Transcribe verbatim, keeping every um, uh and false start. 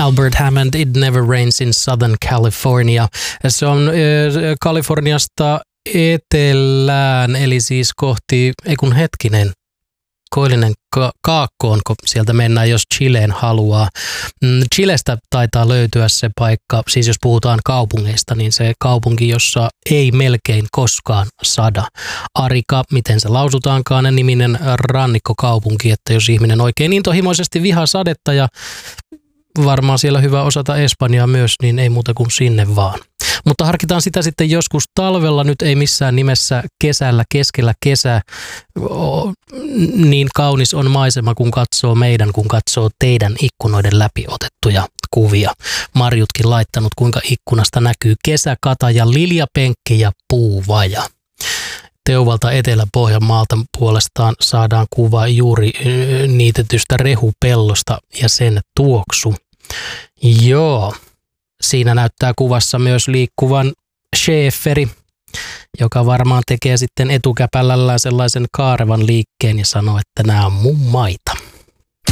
Albert Hammond, It Never Rains in Southern California. Se on äh, Kaliforniasta etelään, eli siis kohti, ei kun hetkinen, koillinen ka- kaakkoon, kun sieltä mennään, jos Chileen haluaa. Chilestä taitaa löytyä se paikka, siis jos puhutaan kaupungeista, niin se kaupunki, jossa ei melkein koskaan sada. Arica, miten se lausutaankaan, niminen rannikkokaupunki, että jos ihminen oikein intohimoisesti vihaa sadetta ja varmaan siellä hyvä osata espanjaa myös, niin ei muuta kuin sinne vaan. Mutta harkitaan sitä sitten joskus talvella, nyt ei missään nimessä kesällä, keskellä kesää. Niin kaunis on maisema, kun katsoo meidän, kun katsoo teidän ikkunoiden läpi otettuja kuvia. Marjutkin laittanut, kuinka ikkunasta näkyy kesäkata ja liljapenkki ja puuvaja. Teuvalta Etelä-Pohjanmaalta puolestaan saadaan kuva juuri niitetystä rehupellosta ja sen tuoksu. Joo. Siinä näyttää kuvassa myös liikkuvan schäferi, joka varmaan tekee sitten etukäpällällään sellaisen kaarevan liikkeen ja sanoo, että nämä on mun maita.